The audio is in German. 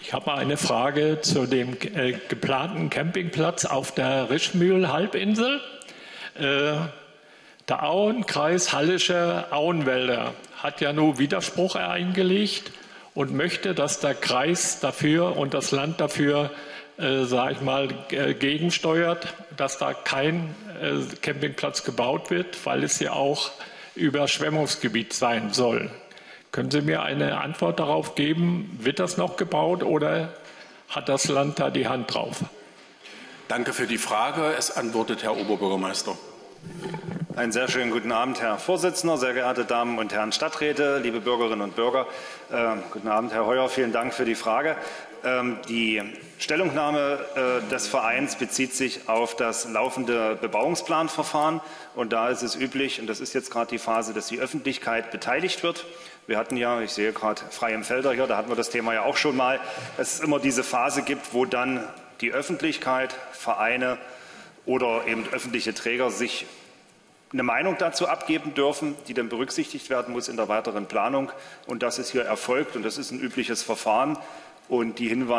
Ich habe eine Frage zu dem geplanten Campingplatz auf der Rischmühl-Halbinsel. Der Auenkreis Hallische Auenwälder hat ja nun Widerspruch eingelegt und möchte, dass der Kreis dafür und das Land dafür, gegensteuert, dass da kein Campingplatz gebaut wird, weil es ja auch Überschwemmungsgebiet sein soll. Können Sie mir eine Antwort darauf geben, wird das noch gebaut oder hat das Land da die Hand drauf? Danke für die Frage. Es antwortet Herr Oberbürgermeister. Einen sehr schönen guten Abend, Herr Vorsitzender, sehr geehrte Damen und Herren Stadträte, liebe Bürgerinnen und Bürger. Guten Abend, Herr Heuer, vielen Dank für die Frage. Die Stellungnahme des Vereins bezieht sich auf das laufende Bebauungsplanverfahren. Und da ist es üblich, und das ist jetzt gerade die Phase, dass die Öffentlichkeit beteiligt wird. Wir hatten ja, ich sehe gerade Freiem Felder hier, da hatten wir das Thema ja auch schon mal, dass es immer diese Phase gibt, wo dann die Öffentlichkeit, Vereine oder eben öffentliche Träger sich eine Meinung dazu abgeben dürfen, die dann berücksichtigt werden muss in der weiteren Planung. Und das ist hier erfolgt und das ist ein übliches Verfahren. Und die Hinweise